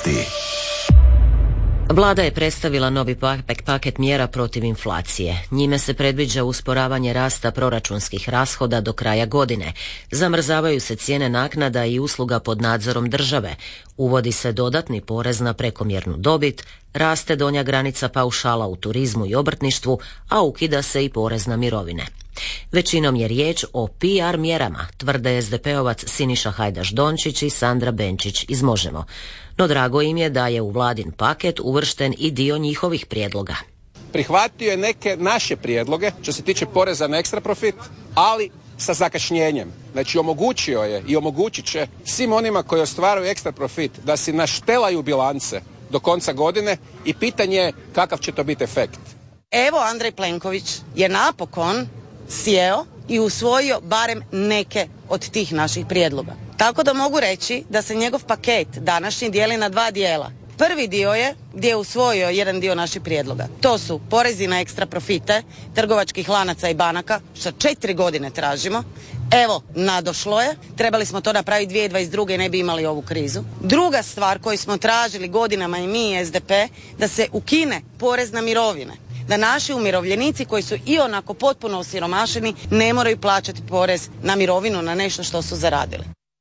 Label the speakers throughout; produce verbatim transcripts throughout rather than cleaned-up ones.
Speaker 1: Vijesti.
Speaker 2: Vlada je predstavila novi paket mjera protiv inflacije. Njime se predviđa usporavanje rasta proračunskih rashoda do kraja godine. Zamrzavaju se cijene naknada i usluga pod nadzorom države. Uvodi se dodatni porez na prekomjernu dobit, raste donja granica paušala u turizmu i obrtništvu, a ukida se i porez na mirovine. Većinom je riječ o P R mjerama, tvrde es de pe-ovac Siniša Hajdaš Dončić i Sandra Benčić iz Možemo. No drago im je da je u vladin paket uvršten i dio njihovih prijedloga.
Speaker 3: Prihvatio je neke naše prijedloge što se tiče poreza na ekstra profit, ali sa zakašnjenjem. Znači omogućio je i omogućit će svim onima koji ostvaruju ekstra profit da si naštelaju bilance do konca godine i pitanje je kakav će to biti efekt.
Speaker 4: Evo Andrej Plenković je napokon sjeo i usvojio barem neke od tih naših prijedloga. Tako da mogu reći da se njegov paket današnji dijeli na dva dijela. Prvi dio je gdje je usvojio jedan dio naših prijedloga. To su porezi na ekstra profite trgovačkih lanaca i banaka, što četiri godine tražimo. Evo, nadošlo je. Trebali smo to napraviti dvije tisuće dvadeset druge i ne bi imali ovu krizu. Druga stvar koju smo tražili godinama i mi i es de pe, da se ukine porez na mirovine. Da naši umirovljenici koji su i onako potpuno osiromašeni ne moraju plaćati porez na mirovinu, na nešto što su zaradili.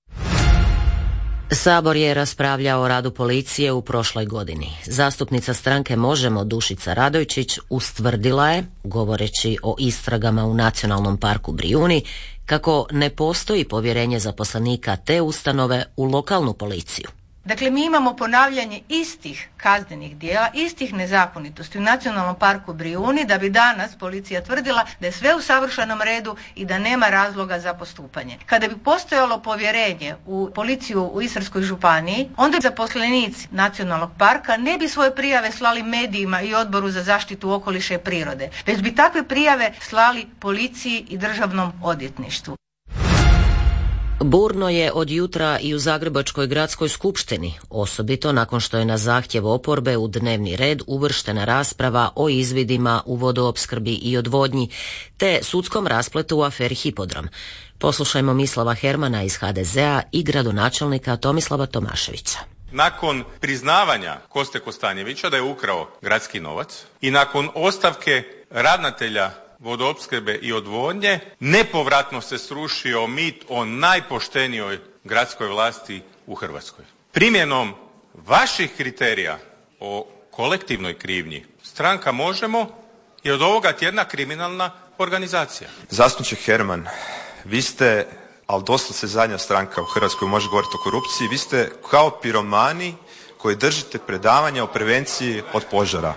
Speaker 2: Sabor je raspravljao o radu policije u prošloj godini. Zastupnica stranke Možemo Dušica Radojčić ustvrdila je, govoreći o istragama u Nacionalnom parku Brijuni, kako ne postoji povjerenje zaposlenika te ustanove u lokalnu policiju.
Speaker 5: Dakle, mi imamo ponavljanje istih kaznenih djela, istih nezakonitosti u Nacionalnom parku Brijuni, da bi danas policija tvrdila da je sve u savršenom redu i da nema razloga za postupanje. Kada bi postojalo povjerenje u policiju u Istarskoj županiji, onda zaposlenici Nacionalnog parka ne bi svoje prijave slali medijima i Odboru za zaštitu okoliša i prirode, već bi takve prijave slali policiji i državnom odvjetništvu.
Speaker 2: Burno je od jutra i u Zagrebačkoj gradskoj skupštini, osobito nakon što je na zahtjev oporbe u dnevni red uvrštena rasprava o izvidima u vodoopskrbi i odvodnji, te sudskom raspletu u aferi Hipodrom. Poslušajmo Mislava Hermana iz ha de zea i gradonačelnika Tomislava Tomaševića.
Speaker 6: Nakon priznavanja Koste Kostanjevića da je ukrao gradski novac i nakon ostavke ravnatelja vodoopskrbe i odvodnje, nepovratno se srušio mit o najpoštenijoj gradskoj vlasti u Hrvatskoj. Primjenom vaših kriterija o kolektivnoj krivnji, stranka Možemo je od ovoga tjedna kriminalna organizacija.
Speaker 7: Zastupniče Herman, vi ste, ali doslovce zadnja stranka u Hrvatskoj može govoriti o korupciji, vi ste kao piromani koji držite predavanja o prevenciji od požara.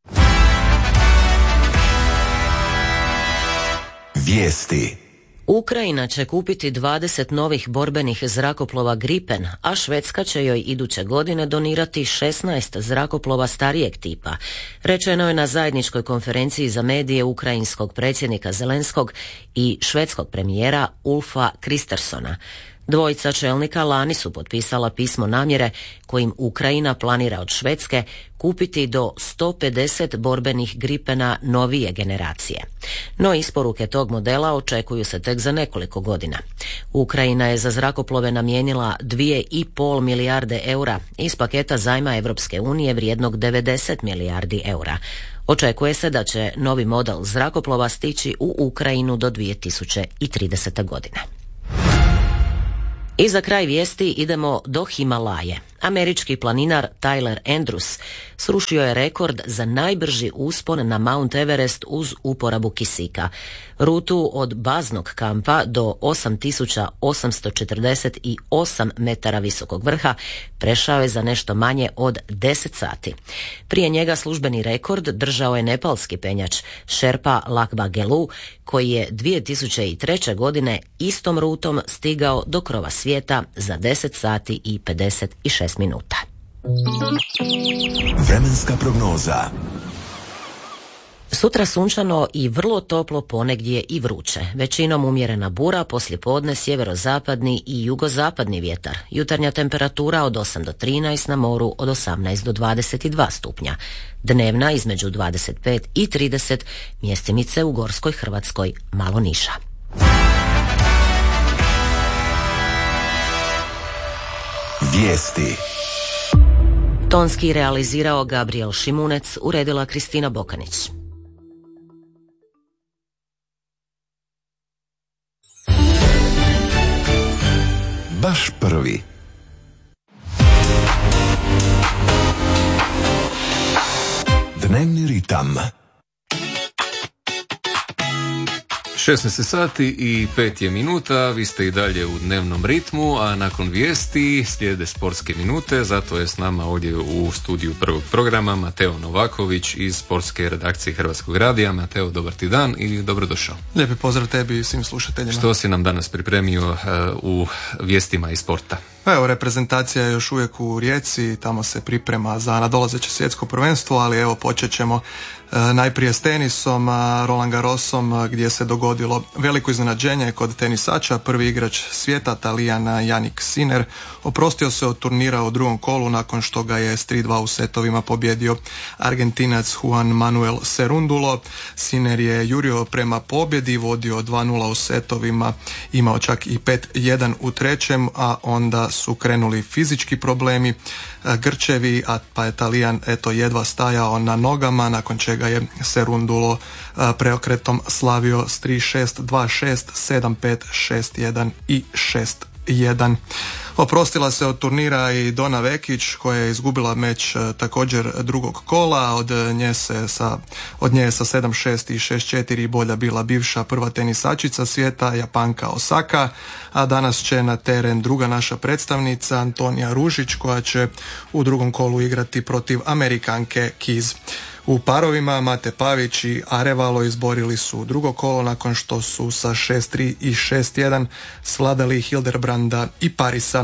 Speaker 1: Vijesti.
Speaker 2: Ukrajina će kupiti dvadeset novih borbenih zrakoplova Gripen, a Švedska će joj iduće godine donirati šesnaest zrakoplova starijeg tipa. Rečeno je na zajedničkoj konferenciji za medije ukrajinskog predsjednika Zelenskog i švedskog premijera Ulfa Kristersona. Dvojica čelnika lani su potpisala pismo namjere kojim Ukrajina planira od Švedske kupiti do sto pedeset borbenih Gripena novije generacije. No isporuke tog modela očekuju se tek za nekoliko godina. Ukrajina je za zrakoplove namijenila dvije i pol milijarde eura iz paketa zajma Europske unije vrijednog devedeset milijardi eura. Očekuje se da će novi model zrakoplova stići u Ukrajinu do dvije tisuće tridesete godine. I za kraj vijesti idemo do Himalaje. Američki planinar Tyler Andrews srušio je rekord za najbrži uspon na Mount Everest uz uporabu kisika. Rutu od baznog kampa do osam tisuća osamsto četrdeset osam metara visokog vrha prešao je za nešto manje od deset sati. Prije njega službeni rekord držao je nepalski penjač Sherpa Lakba Gelu, koji je dvije tisuće treće. godine istom rutom stigao do krova svijeta za deset sati i pedeset šest minuta.
Speaker 1: Vremenska prognoza.
Speaker 2: Sutra sunčano i vrlo toplo, ponegdje i vruće. Većinom umjerena bura, poslijepodne sjeverozapadni i jugozapadni vjetar. Jutarnja temperatura od osam do trinaest, na moru od osamnaest do dvadeset dva stupnja. Dnevna između dvadeset pet i trideset, mjestimice u Gorskoj Hrvatskoj malo niža.
Speaker 1: Vijesti.
Speaker 2: Tonski realizirao Gabriel Šimunec, uredila Kristina Bokanić.
Speaker 1: Baš prvi. Dnevni ritam.
Speaker 8: šesnaest sati i pet je minuta, vi ste i dalje u dnevnom ritmu, a nakon vijesti slijede sportske minute, zato je s nama ovdje u studiju prvog programa Mateo Novaković iz sportske redakcije Hrvatskog radija. Mateo, dobar ti dan i dobrodošao.
Speaker 9: Lijepi pozdrav tebi i svim slušateljima.
Speaker 8: Što si nam danas pripremio uh, u vijestima iz sporta?
Speaker 9: Pa evo, reprezentacija je još uvijek u Rijeci, tamo se priprema za nadolazeće svjetsko prvenstvo, ali evo počet ćemo e, najprije s tenisom, a, Roland Garrosom, a, gdje se dogodilo veliko iznenađenje kod tenisača. Prvi igrač svijeta, Talijan Jannik Sinner, oprostio se od turnira u drugom kolu nakon što ga je s tri dva u setovima pobjedio Argentinac Juan Manuel Cerúndulo. Sinner je jurio prema pobjedi, vodio dva nula u setovima, imao čak i pet jedan u trećem, a onda su krenuli fizički problemi, grčevi, a pa je Talijan eto jedva stajao na nogama, nakon čega je Cerúndulo preokretom slavio s tri šest, dva šest, sedam pet, šest jedan i šest jedan. Oprostila se od turnira i Donna Vekić koja je izgubila meč također drugog kola, od nje se sa, od nje je sa sedam šest i šest četiri bolja bila bivša prva tenisačica svijeta, Japanka Osaka, a danas će na teren druga naša predstavnica Antonija Ružić koja će u drugom kolu igrati protiv Amerikanke Keys. U parovima Mate Pavić i Arevalo izborili su drugo kolo nakon što su sa šest tri i šest jedan svladali Hildebranda i Parisa.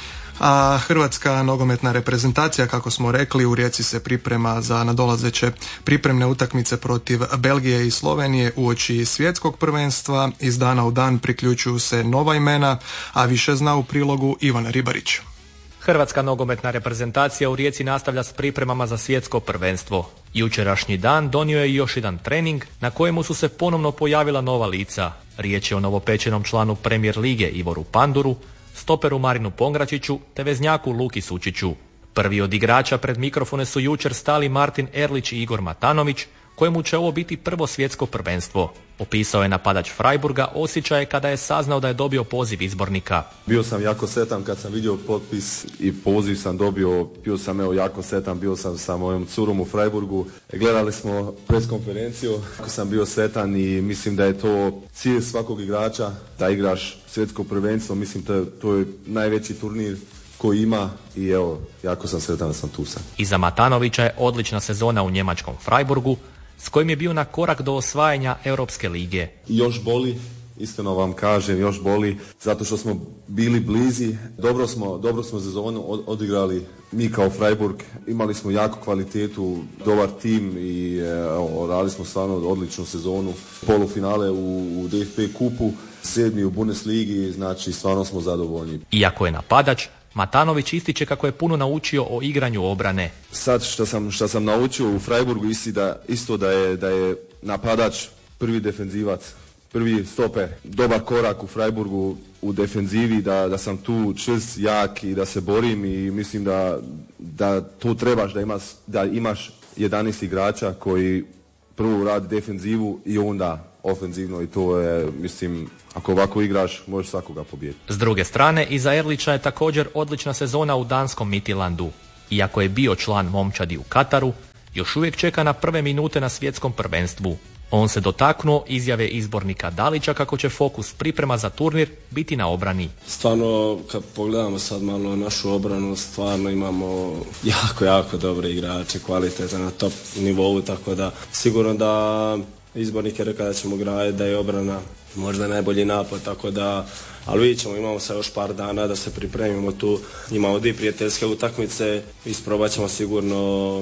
Speaker 9: A hrvatska nogometna reprezentacija, kako smo rekli, u Rijeci se priprema za nadolazeće pripremne utakmice protiv Belgije i Slovenije uoči svjetskog prvenstva. Iz dana u dan priključuju se nova imena, a više zna u prilogu Ivan Ribarić.
Speaker 10: Hrvatska nogometna reprezentacija u Rijeci nastavlja s pripremama za svjetsko prvenstvo. Jučerašnji dan donio je još jedan trening na kojemu su se ponovno pojavila nova lica. Riječ je o novopečenom članu Premier lige Ivoru Panduru, stoperu Marinu Pongračiću te veznjaku Luki Sučiću. Prvi od igrača pred mikrofone su jučer stali Martin Erlić i Igor Matanović, kojemu će ovo biti prvo svjetsko prvenstvo. Opisao je napadač Freiburga osjećaje kada je saznao da je dobio poziv izbornika.
Speaker 11: Bio sam jako sretan kad sam vidio potpis i poziv sam dobio, bio sam evo jako sretan, bio sam sa mojom curom u Freiburgu. Gledali smo preskonferenciju, jako sam bio sretan i mislim da je to cilj svakog igrača, da igraš svjetsko prvenstvo, mislim to je, to je najveći turnir koji ima i evo, jako sam sretan da sam tu sam.
Speaker 10: Iza Matanovića je odlična sezona u njemačkom Freiburgu, s kojim je bio na korak do osvajanja Europske lige.
Speaker 11: Još boli, iskreno vam kažem, još boli, zato što smo bili blizi, dobro smo, dobro smo sezonu odigrali mi kao Freiburg, imali smo jako kvalitetu, dobar tim i evo, radili smo stvarno odličnu sezonu, polufinale u, u D F B kupu, sedmi u Bundesligi, znači stvarno smo zadovoljni.
Speaker 10: Iako je napadač, Matanović ističe kako je puno naučio o igranju obrane.
Speaker 11: Sad što sam, što sam naučio u Freiburgu isti da, isto da je, da je napadač prvi defenzivac, prvi stoper, dobar korak u Freiburgu u defenzivi, da, da sam tu čvrst, jak i da se borim i mislim da, da tu trebaš da imaš, da imaš jedanaest igrača koji prvo radi defenzivu i onda ofenzivno i to je, mislim, ako ovako igraš, možeš svakoga pobijediti.
Speaker 10: S druge strane, iza Erlića je također odlična sezona u danskom Midtjyllandu. Iako je bio član momčadi u Kataru, još uvijek čeka na prve minute na svjetskom prvenstvu. On se dotaknuo izjave izbornika Dalića kako će fokus priprema za turnir biti na obrani.
Speaker 12: Stvarno, kad pogledamo sad malo našu obranu, stvarno imamo jako, jako dobre igrače, kvalitete na top nivou, tako da sigurno da izbornik je rekao da ćemo graditi, da je obrana možda najbolji napad, tako da, ali vidjet ćemo, imamo sad još par dana da se pripremimo tu, imamo dvije prijateljske utakmice, isprobat ćemo sigurno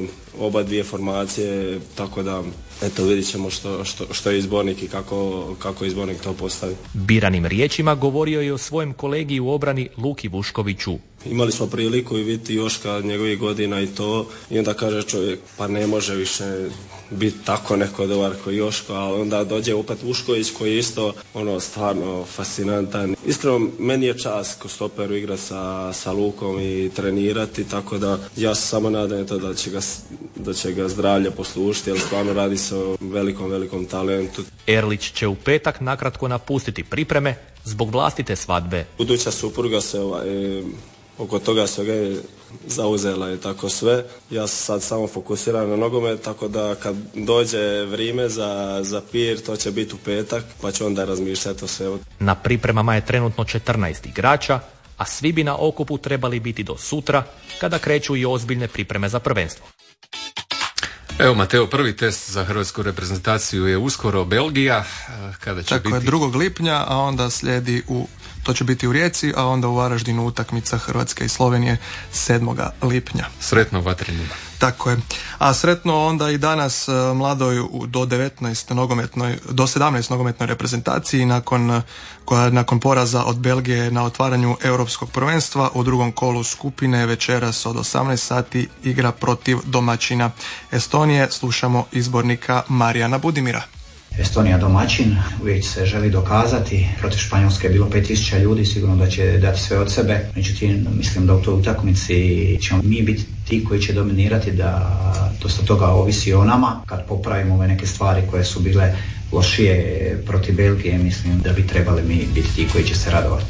Speaker 12: oba dvije formacije, tako da, eto, vidjet ćemo što, što, što je izbornik i kako, kako izbornik to postavi.
Speaker 10: Biranim riječima govorio je o svojem kolegi u obrani Luki Vuškoviću.
Speaker 12: Imali smo priliku i vidjeti Joška njegovih godina i to, i onda kaže čovjek, pa ne može više biti tako neko dobar koji Joško, ali onda dođe opet Vušković koji je isto ono stvarno fascinantan. Isto iskreno, meni je čast ko stoperu igrati sa, sa Lukom i trenirati, tako da ja se samo nadam to da će ga, da će ga zdravlje poslušiti, jer stvarno radi se o velikom, velikom talentu.
Speaker 10: Erlić će u petak nakratko napustiti pripreme zbog vlastite svadbe.
Speaker 12: Buduća supruga se ovaj, oko toga svega je zauzela i tako sve. Ja sam sad samo fokusiran na nogomet, tako da kad dođe vrijeme za, za pir, to će biti u petak, pa ću onda razmišljati o sve.
Speaker 10: Na pripremama je trenutno četrnaest igrača, a svi bi na okupu trebali biti do sutra, kada kreću i ozbiljne pripreme za prvenstvo.
Speaker 8: Evo, Mateo, prvi test za hrvatsku reprezentaciju je uskoro Belgija, kada će
Speaker 9: Tako
Speaker 8: biti...
Speaker 9: je, drugog lipnja, a onda slijedi u, to će biti u Rijeci, a onda u Varaždinu utakmica Hrvatske i Slovenije sedmog lipnja.
Speaker 8: Sretno vatrenima.
Speaker 9: Tako je. A sretno onda i danas mladoj do devetnaest nogometnoj, do sedamnaest nogometnoj reprezentaciji nakon, koja nakon poraza od Belgije na otvaranju europskog prvenstva u drugom kolu skupine večeras od osamnaest sati igra protiv domaćina Estonije. Slušamo izbornika Marijana Budimira.
Speaker 13: Estonija domaćin, uvijek se želi dokazati. Protiv Španjolske je bilo pet tisuća ljudi, sigurno da će dati sve od sebe. Međutim, mislim da u toj utakmici ćemo mi biti ti koji će dominirati, da dosta toga ovisi o nama. Kad popravimo ove neke stvari koje su bile lošije protiv Belgije, mislim da bi trebali mi biti ti koji će se radovati.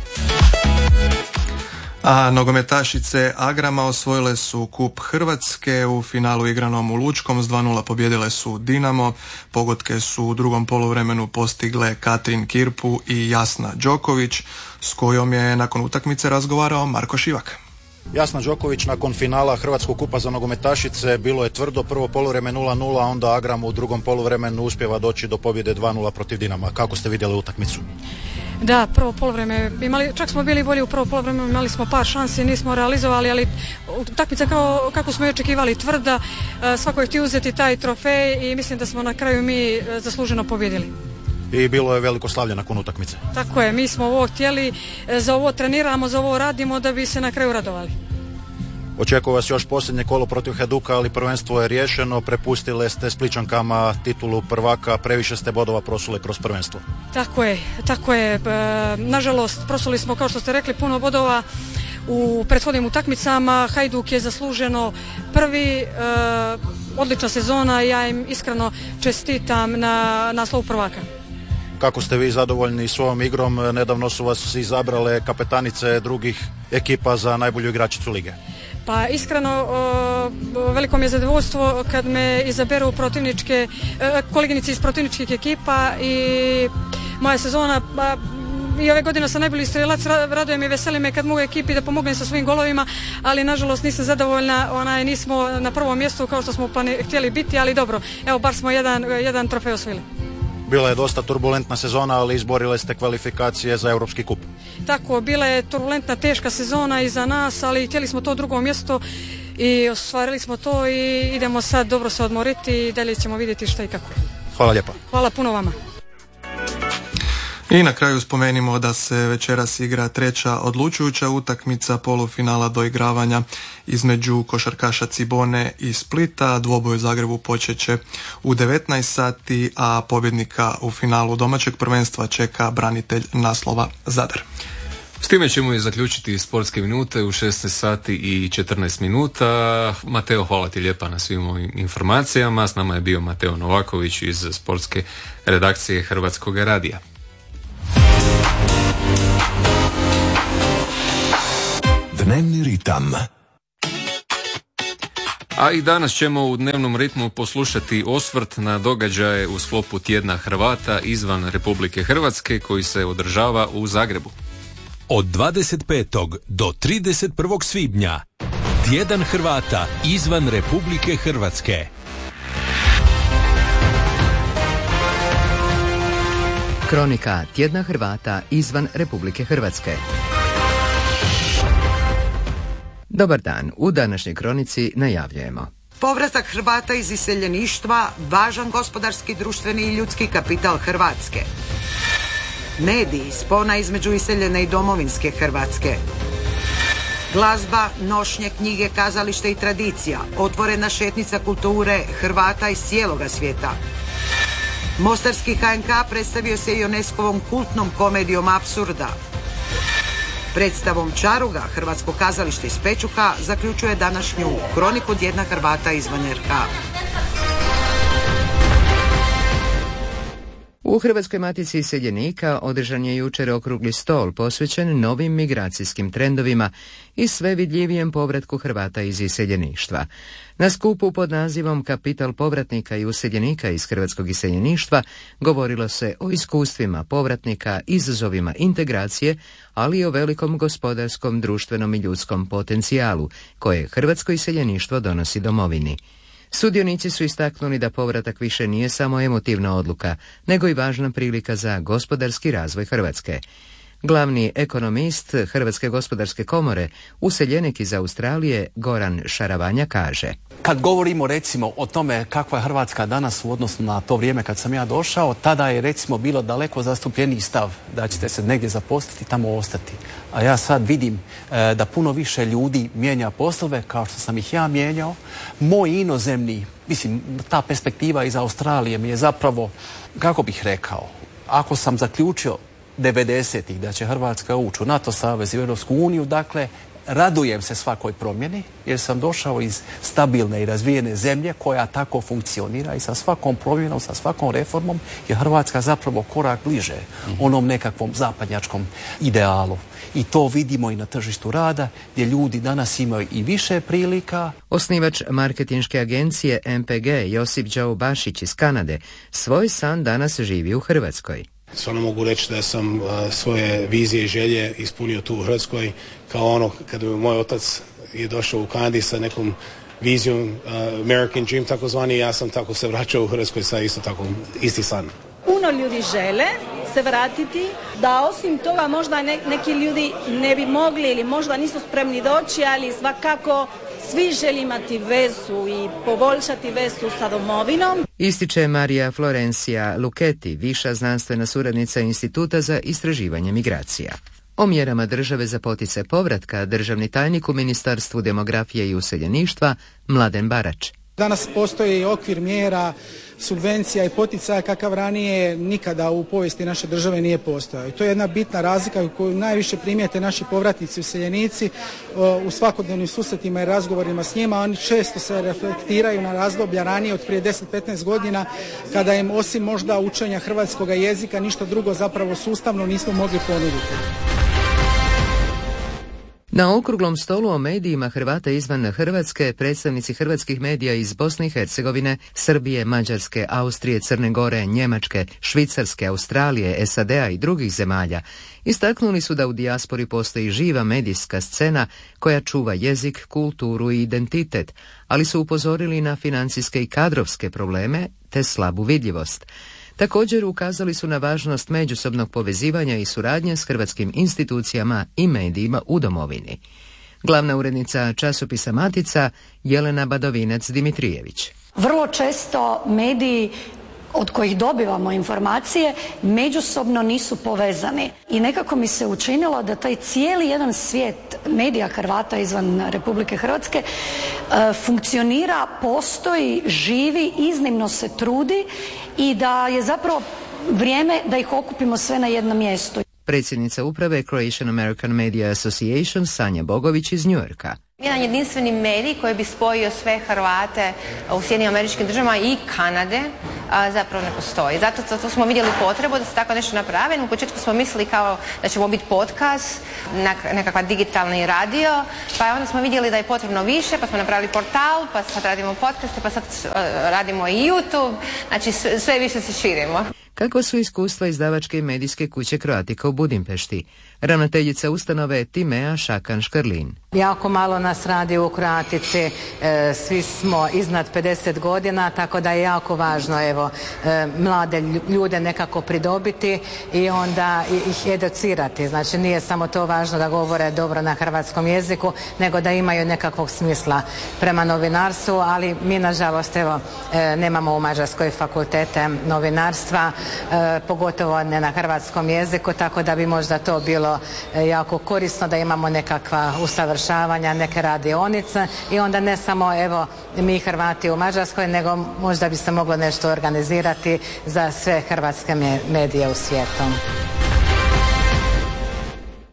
Speaker 9: A nogometašice Agrama osvojile su kup Hrvatske u finalu igranom u Lučkom, s dva nula pobjedile su Dinamo. Pogodke su u drugom poluvremenu postigle Katrin Kirpu i Jasna Đoković, s kojom je nakon utakmice razgovarao Marko Šivak.
Speaker 14: Jasna Đoković nakon finala Hrvatskog kupa za nogometašice, bilo je tvrdo, prvo poluvrijeme nula nula, onda Agram u drugom poluvremenu uspjeva doći do pobjede dva nula protiv Dinama. Kako ste vidjeli utakmicu?
Speaker 15: Da, prvo poluvreme, imali, čak smo bili bolji u prvo poluvremenu, imali smo par šansi, nismo realizovali, ali utakmica kao, kako smo i očekivali, tvrda, svako je htio uzeti taj trofej i mislim da smo na kraju mi zasluženo pobjedili.
Speaker 14: I bilo je veliko slavlje nakon utakmice.
Speaker 15: Tako je, mi smo ovo htjeli, za ovo treniramo, za ovo radimo da bi se na kraju radovali.
Speaker 14: Očekuje vas još posljednje kolo protiv Hajduka, ali prvenstvo je riješeno, prepustile ste Spličankama titulu prvaka, previše ste bodova prosuli kroz prvenstvo. Tako je,
Speaker 15: tako je. E, nažalost, prosuli smo, kao što ste rekli, puno bodova u prethodnim utakmicama. Hajduk je zasluženo prvi, e, odlična sezona, ja im iskreno čestitam na naslovu prvaka.
Speaker 14: Kako ste vi zadovoljni svojom igrom? Nedavno su vas izabrale kapetanice drugih ekipa za najbolju igračicu lige.
Speaker 15: Pa iskreno, veliko mi je zadovoljstvo kad me izaberu protivničke, koleginici iz protivničkih ekipa i moja sezona, pa i ove godine sam najbolji strelac, raduje me i veseli me kad mogu ekipi da pomognem sa svojim golovima, ali nažalost nisam zadovoljna, onaj, nismo na prvom mjestu kao što smo plani, htjeli biti, ali dobro, evo bar smo jedan, jedan trofej osvojili.
Speaker 14: Bila je dosta turbulentna sezona, ali izborile ste kvalifikacije za Europski kup.
Speaker 15: Tako, bila je turbulentna, teška sezona i za nas, ali htjeli smo to drugo mjesto i ostvarili smo to i idemo sad dobro se odmoriti i dalje ćemo vidjeti šta i kako.
Speaker 14: Hvala lijepa.
Speaker 15: Hvala puno vama.
Speaker 9: I na kraju spomenimo da se večeras igra treća odlučujuća utakmica polufinala doigravanja između košarkaša Cibone i Splita. Dvoboj u Zagrebu počeće u devetnaest sati, a pobjednika u finalu domaćeg prvenstva čeka branitelj naslova Zadar.
Speaker 8: S time ćemo i zaključiti sportske minute u šesnaest sati i četrnaest minuta. Mateo, hvala ti lijepa na svim ovim informacijama. S nama je bio Mateo Novaković iz sportske redakcije Hrvatskog radija.
Speaker 1: Dnevni ritam.
Speaker 8: A i danas ćemo u dnevnom ritmu poslušati osvrt na događaje u sklopu tjedna Hrvata izvan Republike Hrvatske koji se održava u Zagrebu.
Speaker 16: Od dvadeset petog do trideset prvog svibnja tjedan Hrvata izvan Republike Hrvatske.
Speaker 17: Kronika tjedna Hrvata izvan Republike Hrvatske. Dobar dan, u današnjoj kronici najavljujemo.
Speaker 18: Povratak Hrvata iz iseljeništva, važan gospodarski, društveni i ljudski kapital Hrvatske. Mediji, spona između iseljene i domovinske Hrvatske. Glazba, nošnje, knjige, kazalište i tradicija, otvorena šetnica kulture Hrvata iz cijeloga svijeta. Mostarski H N K predstavio se i UNESCO-vom kultnom komedijom apsurda. Predstavom Čaruga Hrvatsko kazalište iz Pečuha zaključuje današnju kroniku Tjedna Hrvata izvan er ha.
Speaker 17: U Hrvatskoj matici iseljenika održan je jučer okrugli stol posvećen novim migracijskim trendovima i sve vidljivijem povratku Hrvata iz iseljeništva. Na skupu pod nazivom Kapital povratnika i useljenika iz hrvatskog iseljeništva govorilo se o iskustvima povratnika, izazovima integracije, ali i o velikom gospodarskom, društvenom i ljudskom potencijalu koje hrvatsko iseljeništvo donosi domovini. Sudionici su istaknuli da povratak više nije samo emotivna odluka, nego i važna prilika za gospodarski razvoj Hrvatske. Glavni ekonomist Hrvatske gospodarske komore, useljenik iz Australije, Goran Šaravanja, kaže:
Speaker 19: Kad govorimo recimo o tome kakva je Hrvatska danas u odnosu na to vrijeme kad sam ja došao, tada je recimo bilo daleko zastupljeniji stav da ćete se negdje zaposliti i tamo ostati. A ja sad vidim e, da puno više ljudi mijenja poslove kao što sam ih ja mijenjao. Moj inozemni, mislim, ta perspektiva iz Australije mi je zapravo, kako bih rekao, ako sam zaključio devedesetih da će Hrvatska ući u NATO savez i u Europsku uniju, dakle, radujem se svakoj promjeni jer sam došao iz stabilne i razvijene zemlje koja tako funkcionira i sa svakom promjenom, sa svakom reformom je Hrvatska zapravo korak bliže onom nekakvom zapadnjačkom idealu. I to vidimo i na tržištu rada gdje ljudi danas imaju i više prilika.
Speaker 17: Osnivač marketinške agencije em pe ge Josip Đavo Bašić iz Kanade svoj san danas živi u Hrvatskoj.
Speaker 20: Stvarno mogu reći da sam uh, svoje vizije i želje ispunio tu u Hrvatskoj, kao ono kada moj otac je došao u Kanadi sa nekom vizijom uh, American Dream takozvani, ja sam tako se vraćao u Hrvatskoj sa isto tako isti san.
Speaker 21: Puno ljudi žele se vratiti, da osim toga možda ne, neki ljudi ne bi mogli ili možda nisu spremni doći, ali svakako svi žele imati vezu i poboljšati vezu sa domovinom.
Speaker 17: Ističe Marija Florencija Luketi, viša znanstvena suradnica Instituta za istraživanje migracija. O mjerama države za poticaj povratka državni tajnik u Ministarstvu demografije i useljeništva Mladen Barač.
Speaker 22: Danas postoji okvir mjera, subvencija i poticaja kakav ranije nikada u povijesti naše države nije postojao. I to je jedna bitna razlika koju najviše primijete naši povratnici, useljenici u svakodnevnim susretima i razgovorima s njima. Oni često se reflektiraju na razdoblja ranije od prije deset do petnaest godina kada im osim možda učenja hrvatskog jezika ništa drugo zapravo sustavno nismo mogli ponuditi.
Speaker 17: Na okruglom stolu o medijima Hrvata izvan Hrvatske predstavnici hrvatskih medija iz Bosne i Hercegovine, Srbije, Mađarske, Austrije, Crne Gore, Njemačke, Švicarske, Australije, es a de a i drugih zemalja istaknuli su da u dijaspori postoji živa medijska scena koja čuva jezik, kulturu i identitet, ali su upozorili na financijske i kadrovske probleme te slabu vidljivost. Također ukazali su na važnost međusobnog povezivanja i suradnje s hrvatskim institucijama i medijima u domovini. Glavna urednica časopisa Matica Jelena Badovinac-Dimitrijević.
Speaker 23: Vrlo često mediji od kojih dobivamo informacije međusobno nisu povezani i nekako mi se učinilo da taj cijeli jedan svijet medija Hrvata izvan Republike Hrvatske e, funkcionira, postoji, živi, iznimno se trudi i da je zapravo vrijeme da ih okupimo sve na jednom mjestu.
Speaker 17: Predsjednica uprave Croatian American Media Association Sanja Bogović iz Njujorka.
Speaker 24: Jedan jedinstveni medij koji bi spojio sve Hrvate u Sjedinjenim Američkim Državama i Kanade a, zapravo ne postoji. Zato, zato smo vidjeli potrebu da se tako nešto napravi. U početku smo mislili kao da ćemo biti podcast, nekakva digitalni radio, pa onda smo vidjeli da je potrebno više, pa smo napravili portal, pa sad radimo podcaste, pa sad uh, radimo i YouTube, znači sve, sve više se širimo.
Speaker 17: Kakva su iskustva izdavačke i medijske kuće Croatica u Budimpešti? Ravnateljica ustanove Timea Šakan-Škarlin.
Speaker 25: Jako malo nas radi u Croatici, e, svi smo iznad pedeset godina, tako da je jako važno evo, e, mlade ljude nekako pridobiti i onda ih educirati. Znači nije samo to važno da govore dobro na hrvatskom jeziku, nego da imaju nekakvog smisla prema novinarstvu, ali mi nažalost evo, e, nemamo u Mađarskoj fakultete novinarstva, e, pogotovo ne na hrvatskom jeziku, tako da bi možda to bilo jako korisno da imamo nekakva usavršavanja, neke radionice i onda ne samo evo mi Hrvati u Mađarskoj, nego možda bi se moglo nešto organizirati za sve hrvatske medije u svijetu.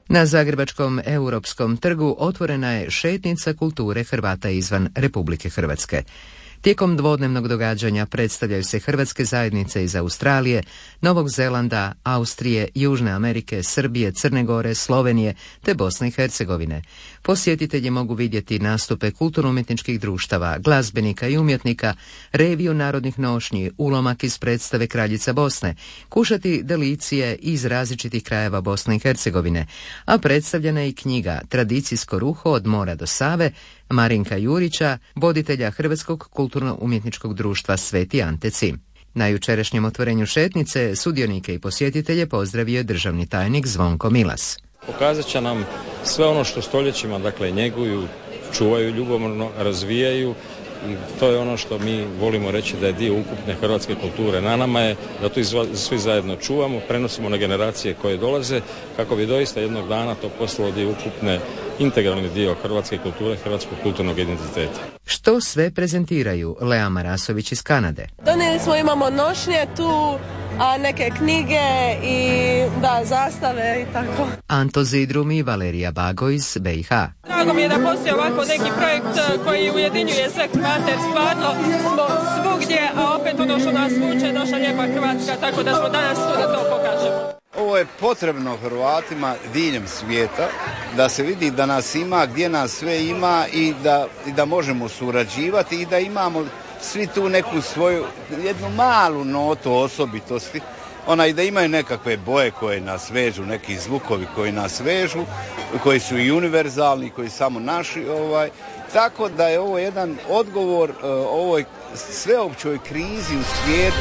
Speaker 17: Na zagrebačkom Europskom trgu otvorena je šetnica kulture Hrvata izvan Republike Hrvatske. Tijekom dvodnevnog događanja predstavljaju se hrvatske zajednice iz Australije, Novog Zelanda, Austrije, Južne Amerike, Srbije, Crne Gore, Slovenije te Bosne i Hercegovine. Posjetitelji mogu vidjeti nastupe kulturno-umjetničkih društava, glazbenika i umjetnika, reviju narodnih nošnji, ulomak iz predstave Kraljica Bosne, kušati delicije iz različitih krajeva Bosne i Hercegovine, a predstavljena je i knjiga Tradicijsko ruho od mora do Save Marinka Jurića, voditelja Hrvatskog kulturno-umjetničkog društva Sveti Ante Cim. Na jučerašnjem otvorenju šetnice sudionike i posjetitelje pozdravio je državni tajnik Zvonko Milas.
Speaker 3: Pokazat će nam sve ono što stoljećima dakle njeguju, čuvaju ljubomorno, razvijaju i to je ono što mi volimo reći da je dio ukupne hrvatske kulture. Na nama je da to svi zajedno čuvamo, prenosimo na generacije koje dolaze kako bi doista jednog dana to postalo dio ukupne, integralni dio hrvatske kulture, hrvatskog kulturnog identiteta.
Speaker 17: Što sve prezentiraju Lea Marasović iz Kanade?
Speaker 4: Donijeli smo, imamo nošnje tu, a neke knjige i da, zastave i tako.
Speaker 17: Anto Zidrum i Valerija Bago iz B i H.
Speaker 5: Drago mi je da postoji ovako neki projekt koji ujedinjuje sve Hrvate, jer stvarno smo svugdje, a opet ono što nas vuče, naša lijepa Hrvatska, tako da smo danas tu da to pokažemo.
Speaker 6: Ovo je potrebno Hrvatima diljem svijeta, da se vidi da nas ima, gdje nas sve ima i da, i da možemo surađivati i da imamo svi tu neku svoju, jednu malu notu osobitosti, ona i da imaju nekakve boje koje nas vežu, neki zvukovi koji nas vežu, koji su i univerzalni, koji samo naši, ovaj, tako da je ovo jedan odgovor uh, ovoj sveopćoj krizi u svijetu.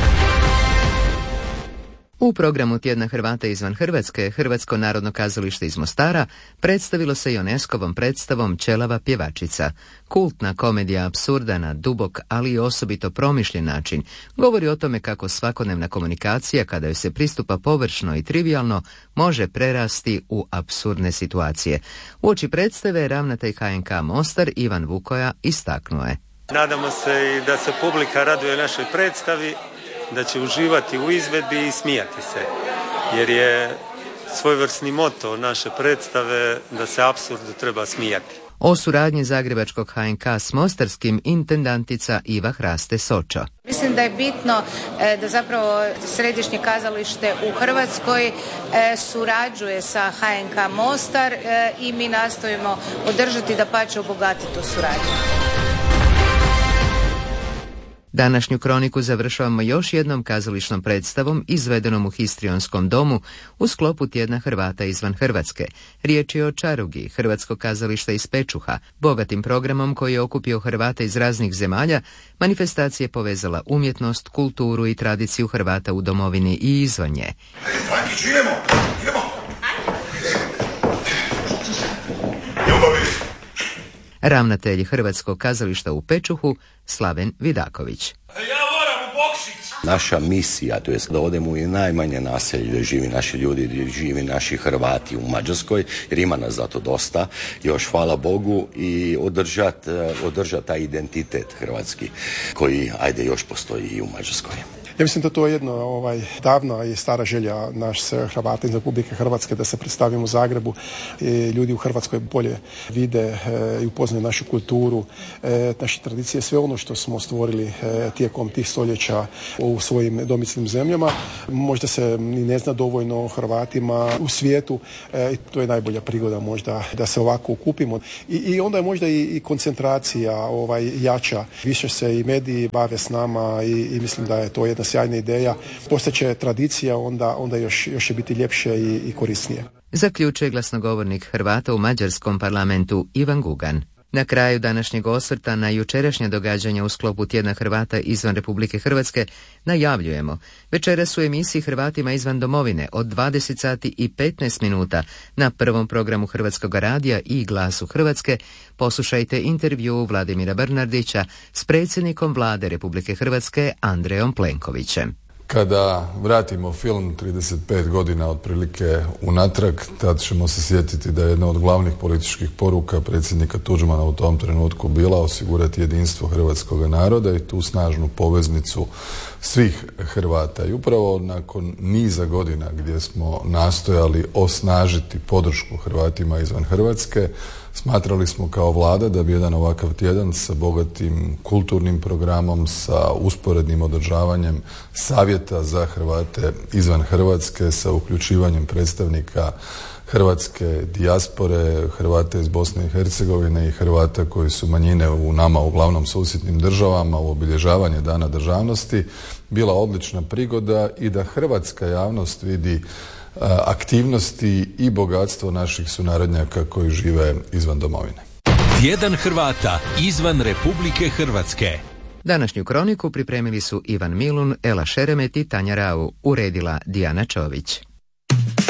Speaker 17: U programu Tjedna Hrvata izvan Hrvatske, Hrvatsko narodno kazalište iz Mostara predstavilo se i UNESCO-vom predstavom Ćelava pjevačica. Kultna komedija apsurda na dubok, ali i osobito promišljen način govori o tome kako svakodnevna komunikacija, kada joj se pristupa površno i trivijalno, može prerasti u apsurdne situacije. Uoči predstave ravnatelj H N K Mostar Ivan Vukoja istaknuo je:
Speaker 7: Nadamo se i da se publika raduje našoj predstavi, da će uživati u izvedbi i smijati se, jer je svojevrsni moto naše predstave da se apsurdu treba smijati.
Speaker 17: O suradnji zagrebačkog H N K s mostarskim intendantica Iva Hraste Sočo.
Speaker 26: Mislim da je bitno da zapravo središnje kazalište u Hrvatskoj surađuje sa H N K Mostar i mi nastojimo održati, dapače obogatiti tu suradnju.
Speaker 17: Današnju kroniku završavamo još jednom kazališnom predstavom izvedenom u Histrionskom domu u sklopu Tjedna Hrvata izvan Hrvatske. Riječ je o Čarugi, Hrvatskog kazališta iz Pečuha, bogatim programom koji je okupio Hrvate iz raznih zemalja. Manifestacija je povezala umjetnost, kulturu i tradiciju Hrvata u domovini i izvan nje.
Speaker 1: Idemo, idemo.
Speaker 17: Ravnatelj Hrvatskog kazališta u Pečuhu Slaven Vidaković.
Speaker 27: Naša misija, to je da odemo u najmanje naselje gdje živi naši ljudi, gdje živi naši Hrvati u Mađarskoj, jer ima nas zato dosta, još hvala Bogu, i održati održat taj identitet hrvatski koji, ajde, još postoji i u Mađarskoj.
Speaker 28: Ja mislim da to je jedno ovaj, davna i stara želja naš Hrvata iz Republike Hrvatske da se predstavimo u Zagrebu. I ljudi u Hrvatskoj bolje vide e, i upoznaju našu kulturu, e, naše tradicije, sve ono što smo stvorili e, tijekom tih stoljeća u svojim domicilnim zemljama. Možda se ni ne zna dovoljno o Hrvatima u svijetu e, i to je najbolja prigoda možda da se ovako okupimo. I, i onda je možda i, i koncentracija ovaj, jača. Više se i mediji bave s nama i, i mislim da je to jedna sjajna ideja. Postaće tradicija, onda, onda još, još će biti ljepše i, i korisnije.
Speaker 17: Zaključuje glasnogovornik Hrvata u mađarskom parlamentu Ivan Gugan. Na kraju današnjeg osvrta na jučerašnje događanja u sklopu Tjedna Hrvata izvan Republike Hrvatske najavljujemo: večeras u emisiji Hrvatima izvan domovine od dvadeset sati i petnaest minuta na prvom programu Hrvatskog radija i Glasu Hrvatske poslušajte intervju Vladimira Bernardića s predsjednikom Vlade Republike Hrvatske Andrejom Plenkovićem.
Speaker 2: Kada vratimo film trideset pet godina otprilike unatrag, tad ćemo se sjetiti da je jedna od glavnih političkih poruka predsjednika Tuđmana u tom trenutku bila osigurati jedinstvo hrvatskog naroda i tu snažnu poveznicu svih Hrvata. I upravo nakon niza godina gdje smo nastojali osnažiti podršku Hrvatima izvan Hrvatske, smatrali smo kao vlada da bi jedan ovakav tjedan sa bogatim kulturnim programom, sa usporednim održavanjem savjeta za Hrvate izvan Hrvatske, sa uključivanjem predstavnika hrvatske dijaspore, Hrvata iz Bosne i Hercegovine i Hrvata koji su manjine u nama uglavnom susjednim državama u obilježavanje Dana državnosti bila odlična prigoda i da hrvatska javnost vidi aktivnosti i bogatstvo naših sunarodnjaka koji žive izvan domovine.
Speaker 16: Tjedan Hrvata izvan Republike Hrvatske.
Speaker 17: Današnju kroniku pripremili su Ivan Milun, Ela Šeremet i Tanja Rau, uredila Dijana Čović.